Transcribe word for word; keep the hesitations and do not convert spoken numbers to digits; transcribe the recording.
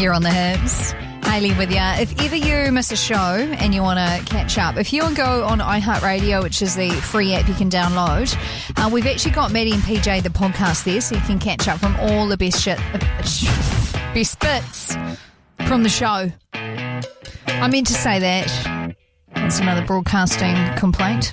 You're on the Hits. Hayley with you. If ever you miss a show and you want to catch up, if you go on iHeartRadio, which is the free app you can download, uh, we've actually got Maddie and P J, the podcast there, so you can catch up from all the best shit, best bits from the show. I meant to say that. That's another broadcasting complaint.